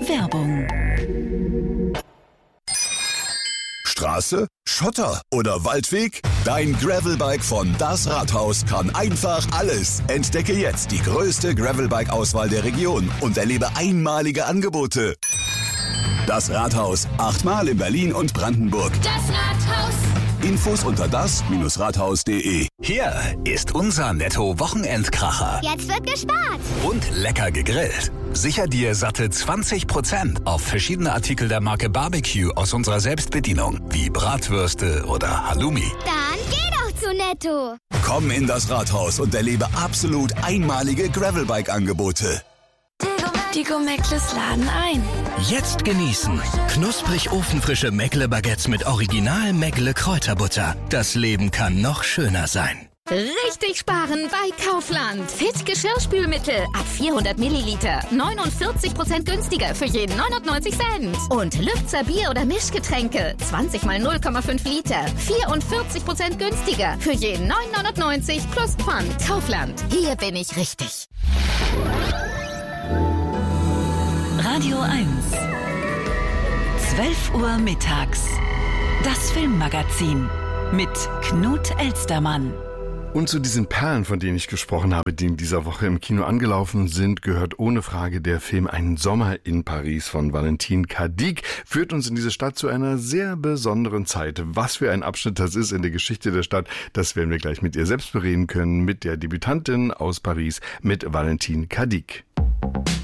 Werbung. Straße, Schotter oder Waldweg? Dein Gravelbike von Das Rathaus kann einfach alles. Entdecke jetzt die größte Gravelbike-Auswahl der Region und erlebe einmalige Angebote. Das Rathaus, 8-mal in Berlin und Brandenburg. Das Rathaus. Infos unter das-rathaus.de. Hier ist unser Netto-Wochenendkracher. Jetzt wird gespart. Und lecker gegrillt. Sicher dir satte 20% auf verschiedene Artikel der Marke Barbecue aus unserer Selbstbedienung, wie Bratwürste oder Halloumi. Dann geh doch zu Netto. Komm in das Rathaus und erlebe absolut einmalige Gravelbike-Angebote. Die Meckles laden ein. Jetzt genießen. Knusprig ofenfrische Meckle-Baguettes mit Original Meckle-Kräuterbutter. Das Leben kann noch schöner sein. Richtig sparen bei Kaufland. Fit Geschirrspülmittel ab 400 Milliliter. 49% günstiger für jeden 99 Cent. Und Lübzer Bier- oder Mischgetränke. 20 mal 0,5 Liter. 44% günstiger für jeden 9,99 plus Pfand. Kaufland. Hier bin ich richtig. Radio 1. 12 Uhr mittags. Das Filmmagazin mit Knut Elstermann. Und zu diesen Perlen, von denen ich gesprochen habe, die in dieser Woche im Kino angelaufen sind, gehört ohne Frage der Film Ein Sommer in Paris von Valentine Cadic. Führt uns in diese Stadt zu einer sehr besonderen Zeit. Was für ein Abschnitt das ist in der Geschichte der Stadt, das werden wir gleich mit ihr selbst bereden können, mit der Debütantin aus Paris, mit Valentine Cadic.